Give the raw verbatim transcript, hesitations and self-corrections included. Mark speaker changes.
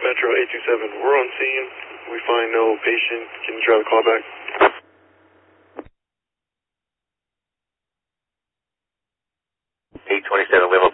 Speaker 1: Metro eight two seven. We're on scene. We find no patient. Can you try the call back?
Speaker 2: eight twenty-seven, we have